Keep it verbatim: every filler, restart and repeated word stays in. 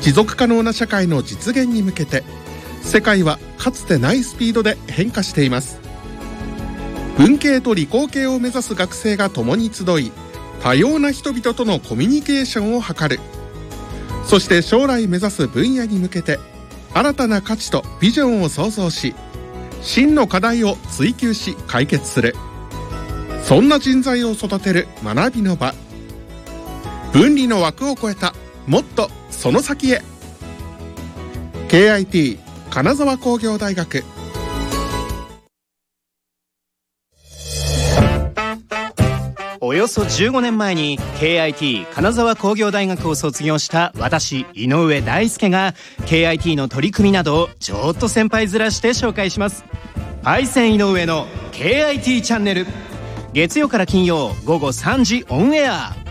持続可能な社会の実現に向けて、世界はかつてないスピードで変化しています。文系と理工系を目指す学生が共に集い、多様な人々とのコミュニケーションを図る。そして将来目指す分野に向けて新たな価値とビジョンを創造し、真の課題を追求し解決する。そんな人材を育てる学びの場。分離の枠を超えたもっとその先へ。 ケーアイティー 金沢工業大学。 およそじゅうごねんまえに ケーアイティー 金沢工業大学を卒業した私井上大輔が ケーアイティー の取り組みなどをちょっと先輩ずらして紹介します。パイセン井上の ケーアイティー チャンネル、月曜から金曜午後さんじオンエア。